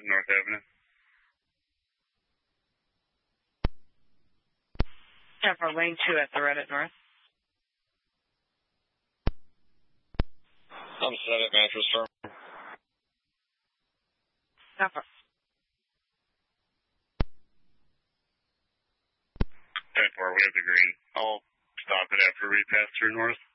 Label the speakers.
Speaker 1: at North Avenue.
Speaker 2: Yeah, for lane 2 at the Reddit North.
Speaker 1: I'm set at Mattress Firm.
Speaker 2: Copper.
Speaker 1: 10-4, we have the green. I'll stop it after we pass through North.